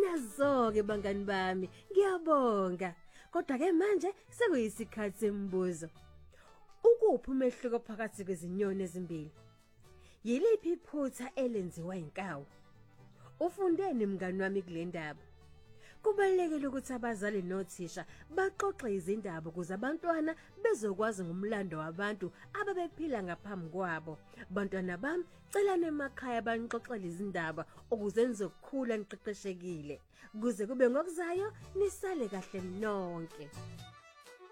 nazo-ke bangani bami, ngiyabonga. Kodwa-ke manje sekuyisikhathi sembuzo. Ukuphi umehluko phakathi kwezinyoni ezimbili? Yiliphi iphutha elenziwa inkawu? Ufundeni mngani wami kule ndaba? Kubalulekile ukuthi abazali nothisha baxoxe izindaba ukuze abantwana bezokwazi ngomlando wabantu ababephila ngaphambi kwabo. Bantwana bami, celani emakhaya banixoxele izindaba ukuze nizokhula niqeqeshekile. Kuze kube ngokuzayo nisale kahle nonke.